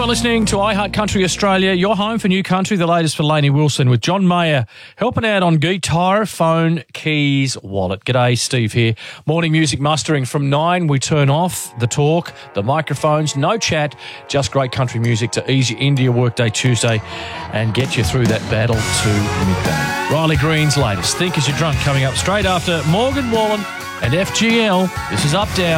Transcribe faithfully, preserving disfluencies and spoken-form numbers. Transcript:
are listening to iHeart Country Australia, your home for new country, the latest for Lainey Wilson with John Mayer helping out on guitar, phone, keys, wallet. G'day, Steve here. Morning music mustering from nine. We turn off the talk, the microphones, no chat, just great country music to ease you into your workday Tuesday and get you through that battle to midday. Riley Green's latest, Think As You're Drunk, coming up straight after Morgan Wallen and F G L. This is Up Down.